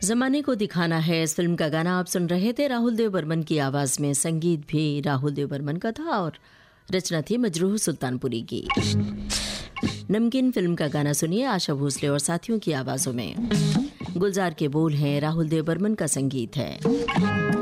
जमाने को दिखाना है इस फिल्म का गाना आप सुन रहे थे राहुल देव बर्मन की आवाज में। संगीत भी राहुल देव बर्मन का था और रचना थी मजरूह सुल्तानपुरी की। नमकीन फिल्म का गाना सुनिए आशा भोसले और साथियों की आवाजों में। गुलजार के बोल हैं, राहुल देव बर्मन का संगीत है।